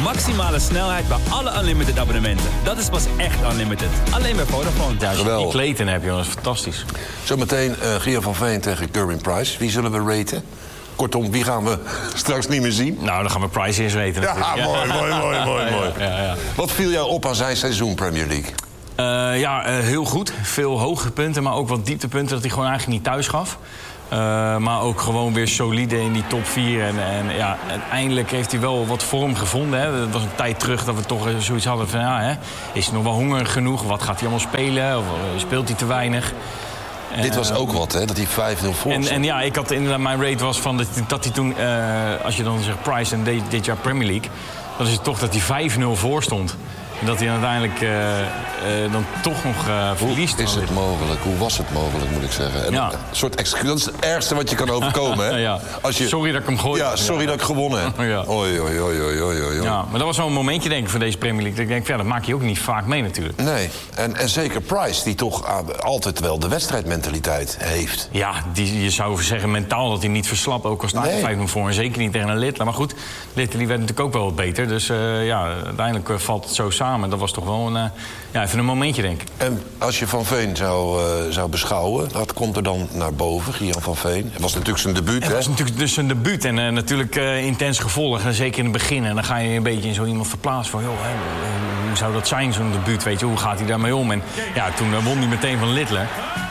Maximale snelheid bij alle Unlimited abonnementen. Dat is pas echt Unlimited. Alleen bij Vodafone. Ja, als je die kleten heb, jongens, fantastisch. Zometeen Gian van Veen tegen Gerwin Price. Wie zullen we raten? Kortom, wie gaan we straks niet meer zien? Nou, dan gaan we Price eerst raten. Ja, mooi. Ja. Wat viel jou op aan zijn seizoen Premier League? Heel goed. Veel hoogtepunten, maar ook wat dieptepunten dat hij gewoon eigenlijk niet thuis gaf. Maar ook gewoon weer solide in die top 4. En uiteindelijk heeft hij wel wat vorm gevonden. Hè. Het was een tijd terug dat we toch zoiets hadden van... is hij nog wel hongerig genoeg? Wat gaat hij allemaal spelen? Of speelt hij te weinig? Dit was ook wat, hè? Dat hij 5-0 voor stond. En ik had inderdaad... Mijn rate was van dat hij toen... als je dan zegt Price en dit jaar Premier League... dan is het toch dat hij 5-0 voor stond. En dat hij uiteindelijk dan toch nog verliest. Hoe is het mogelijk? Hoe was het mogelijk, moet ik zeggen? Een soort excuus. Dat is het ergste wat je kan overkomen, hè? Sorry dat ik hem gooide. Ja, sorry dat ik gewonnen heb. Oei. Ja, maar dat was wel een momentje, denk ik, voor deze Premier League. Dat ik denk, dat maak je ook niet vaak mee natuurlijk. Nee, en zeker Price, die toch altijd wel de wedstrijdmentaliteit heeft. Ja, je zou zeggen mentaal dat hij niet verslapt. Ook al staat hij 5-0 voor. En zeker niet tegen een Littler. Maar goed, Littler werd natuurlijk ook wel wat beter. Dus uiteindelijk valt het zo samen. Dat was toch wel even een momentje, denk ik. En als je Van Veen zou beschouwen, wat komt er dan naar boven, Gian van Veen? Het was natuurlijk zijn debuut, hè? Het was natuurlijk dus zijn debuut en natuurlijk intens gevolg. En zeker in het begin. En dan ga je een beetje in zo iemand verplaatsen van... hoe zou dat zijn, zo'n debuut, weet je? Hoe gaat hij daarmee om? En toen won hij meteen van Littler.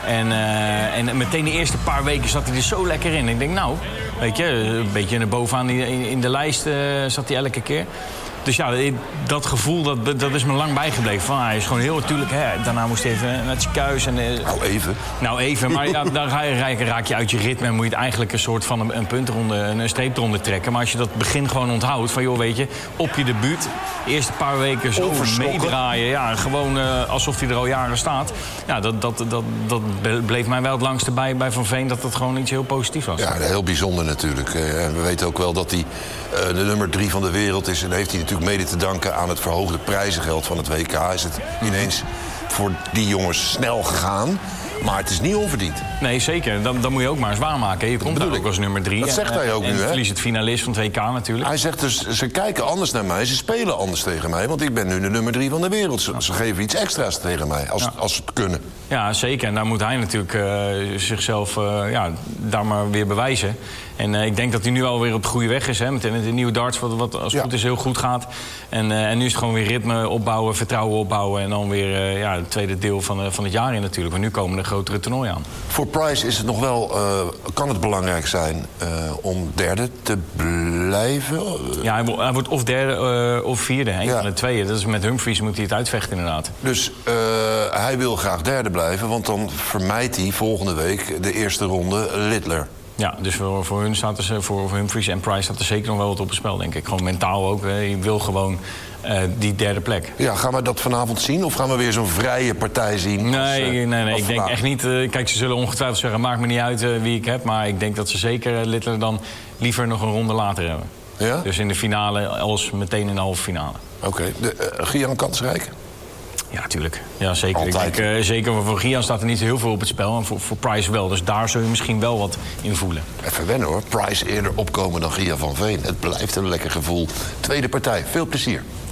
En meteen de eerste paar weken zat hij er zo lekker in. Ik denk, weet je, een beetje bovenaan in de lijst zat hij elke keer. Dus dat gevoel, dat is me lang bijgebleven. Hij is gewoon heel natuurlijk. Daarna moest hij even naar het ziekenhuis. Nou even, maar dan raak je uit je ritme... en moet je het eigenlijk een soort van een puntronde, een streepronde trekken. Maar als je dat begin gewoon onthoudt, van weet je... op je debuut, de eerste paar weken zo meedraaien... Ja, gewoon alsof hij er al jaren staat. Ja, dat bleef mij wel het langste bij Van Veen... dat gewoon iets heel positiefs was. Ja, heel bijzonder natuurlijk. We weten ook wel dat hij de nummer 3 van de wereld is... en heeft hij natuurlijk mede te danken aan het verhoogde prijzengeld van het WK. Is het ineens voor die jongens snel gegaan. Maar het is niet onverdiend. Nee, zeker. Dan moet je ook maar eens waarmaken. Je komt daar ook als nummer 3. Dat zegt hij ook nu, hè? En verliest het finalist van het WK natuurlijk. Hij zegt dus, ze kijken anders naar mij. Ze spelen anders tegen mij. Want ik ben nu de nummer 3 van de wereld. Ze geven iets extra's tegen mij, als ze het kunnen. Ja, zeker. En daar moet hij natuurlijk zichzelf daar maar weer bewijzen. En ik denk dat hij nu alweer op de goede weg is. Hè, met een nieuwe darts, wat als het goed is heel goed gaat. En nu is het gewoon weer ritme opbouwen, vertrouwen opbouwen. En dan weer het tweede deel van het jaar in natuurlijk. Maar nu komen de grotere toernooien aan. Voor Price is het nog wel, kan het belangrijk zijn om derde te blijven? Ja, hij wordt of derde of vierde. Een van de tweeën. Dat is met Humphries moet hij het uitvechten inderdaad. Dus hij wil graag derde blijven. Want dan vermijdt hij volgende week de eerste ronde Littler. Ja, dus voor hun staat er, voor Humphries en Price staat er zeker nog wel wat op het spel, denk ik. Gewoon mentaal ook. Je wil gewoon die derde plek. Ja, gaan we dat vanavond zien? Of gaan we weer zo'n vrije partij zien? Nee, ik denk echt niet. Kijk, ze zullen ongetwijfeld zeggen, maakt me niet uit wie ik heb. Maar ik denk dat ze zeker Littler dan liever nog een ronde later hebben. Ja? Dus in de finale, alles meteen in de halve finale. Oké. Gian kansrijk? Ja, tuurlijk. Ja, zeker. Altijd. Ik denk, zeker voor Gian staat er niet heel veel op het spel. En voor Price wel. Dus daar zul je misschien wel wat in voelen. Even wennen hoor. Price eerder opkomen dan Gian van Veen. Het blijft een lekker gevoel. Tweede partij. Veel plezier.